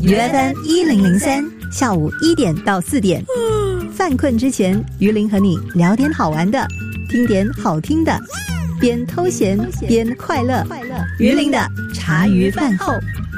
UFM1003，下午1点到4点。犯困之前，于林和你聊点好玩的，听点好听的，边偷闲边快乐。于林的茶余饭后。